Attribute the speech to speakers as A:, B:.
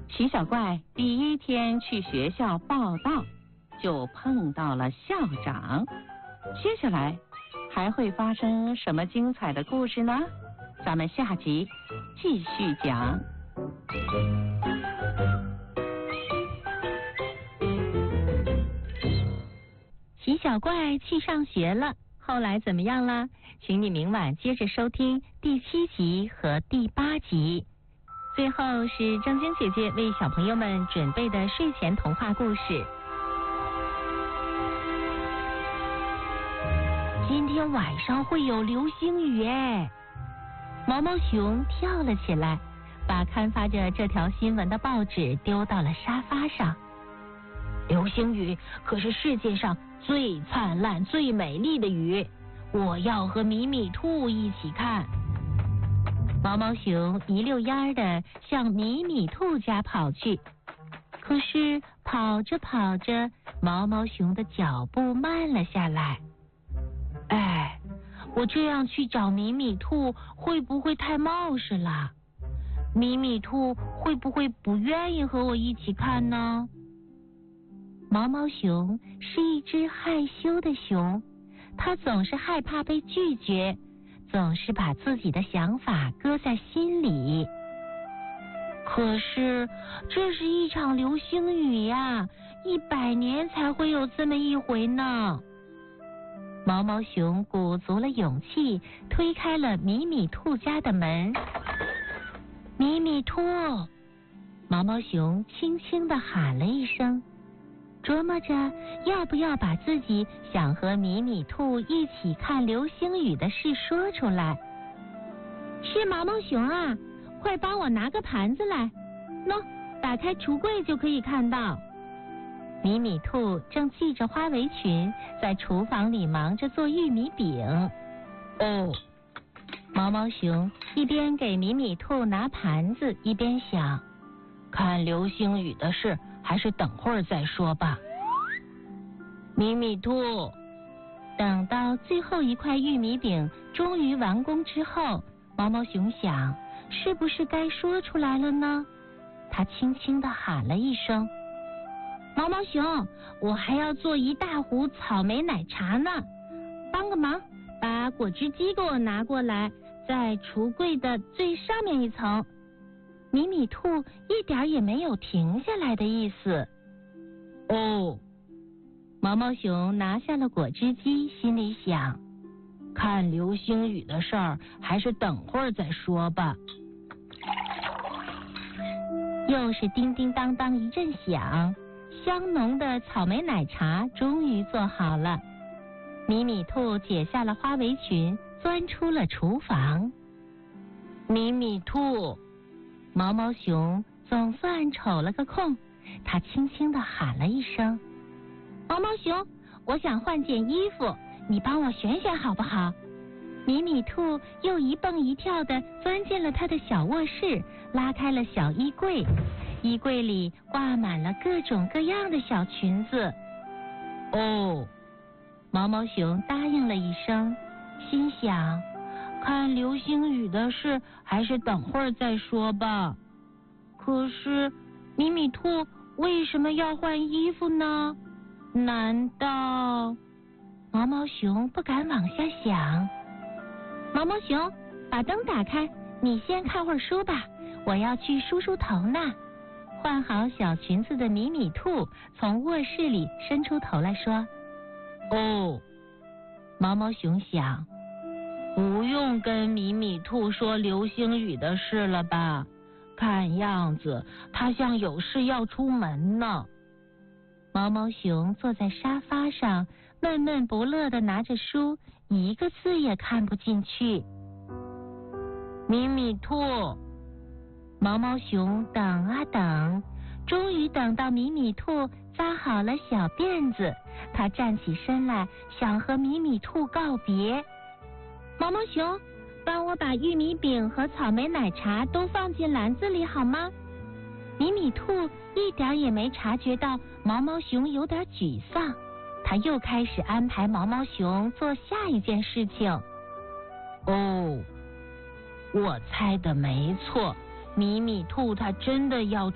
A: 齐小怪第一天去学校报到，就碰到了校长。接下来还会发生什么精彩的故事呢？咱们下集继续讲。
B: 齐小怪去上学了，后来怎么样了？请你明晚接着收听第7集和第8集。最后是正晶姐姐为小朋友们准备的睡前童话故事。今天晚上会有流星雨耶！毛毛熊跳了起来，把刊发着这条新闻的报纸丢到了沙发上。流星雨可是世界上最灿烂、最美丽的雨，我要和米米兔一起看。毛毛熊一溜烟的向米米兔家跑去，可是跑着跑着，毛毛熊的脚步慢了下来。哎，我这样去找米米兔会不会太冒失了？米米兔会不会不愿意和我一起看呢？毛毛熊是一只害羞的熊，它总是害怕被拒绝，总是把自己的想法搁在心里。可是这是一场流星雨呀，100年才会有这么一回呢。毛毛熊鼓足了勇气，推开了米米兔家的门。米米兔，毛毛熊轻轻地喊了一声，琢磨着要不要把自己想和米米兔一起看流星雨的事说出来。是毛毛熊啊，快帮我拿个盘子来，喏，打开橱柜就可以看到。米米兔正系着花围裙，在厨房里忙着做玉米饼。哦，毛毛熊一边给米米兔拿盘子，一边想，看流星雨的事还是等会儿再说吧。米米兔，等到最后一块玉米饼终于完工之后，毛毛熊想，是不是该说出来了呢？他轻轻地喊了一声，毛毛熊，我还要做一大壶草莓奶茶呢，帮个忙，把果汁机给我拿过来，在橱柜的最上面一层。米米兔一点也没有停下来的意思。哦，毛毛熊拿下了果汁机，心里想，看流星雨的事儿还是等会儿再说吧。又是叮叮当当一阵响，香浓的草莓奶茶终于做好了。米米兔解下了花围裙，钻出了厨房。米米兔，毛毛熊总算瞅了个空，他轻轻地喊了一声，毛毛熊，我想换件衣服，你帮我选选好不好？米米兔又一蹦一跳地钻进了他的小卧室，拉开了小衣柜，衣柜里挂满了各种各样的小裙子。哦，毛毛熊答应了一声，心想，看流星雨的事还是等会儿再说吧。可是米米兔为什么要换衣服呢？难道……毛毛熊不敢往下想。毛毛熊，把灯打开，你先看会儿书吧，我要去梳梳头呢。换好小裙子的米米兔从卧室里伸出头来说，哦，毛毛熊想，不用跟米米兔说流星雨的事了吧，看样子他像有事要出门呢。毛毛熊坐在沙发上，闷闷不乐地拿着书，一个字也看不进去。米米兔，毛毛熊等啊等，终于等到米米兔扎好了小辫子，他站起身来，想和米米兔告别。毛毛熊，帮我把玉米饼和草莓奶茶都放进篮子里好吗？米米兔一点也没察觉到毛毛熊有点沮丧，他又开始安排毛毛熊做下一件事情。哦，我猜的没错，米米兔他真的要